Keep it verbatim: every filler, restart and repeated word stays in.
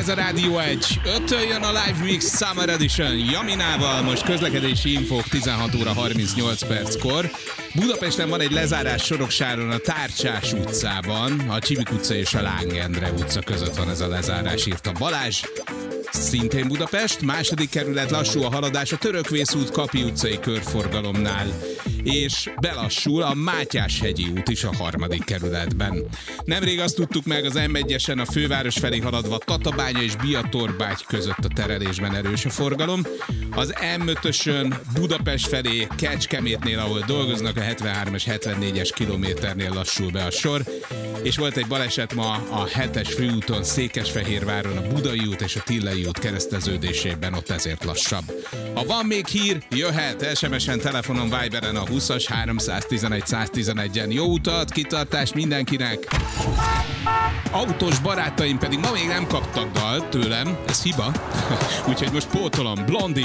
Ez a Rádió egy. Öttől jön a Live Mix Summer Edition Jaminával, most közlekedési infók tizenhat óra harmincnyolc perckor. Budapesten van egy lezárás Soroksáron a Tárcsás utcában, a Csibik utca és a Láng Endre utca között van ez a lezárás, írta Balázs. Szintén Budapest, második kerület, lassú a haladás a Törökvész út Kapi utcai körforgalomnál, és belassul a Mátyás-hegyi út is a harmadik kerületben. Nemrég azt tudtuk meg, az em egyesen a főváros felé haladva Tatabánya és Biatorbágy között a terelésben erős a forgalom. Az em ötösön Budapest felé Kecskemétnél, ahol dolgoznak, a hetvenhárom és hetvennégyes kilométernél lassul be a sor, és volt egy baleset ma a hetes főúton Székesfehérváron a Budai út és a Tillei út kereszteződésében, ott ezért lassabb. Ha van még hír, jöhet es em es-en, telefonon, Viberen a húszas háromszáztizenegy száztizenegyen. Jó utat, kitartást mindenkinek! Autós barátaim pedig ma még nem kaptak dalt tőlem, ez hiba, úgyhogy most pótolom. Blondie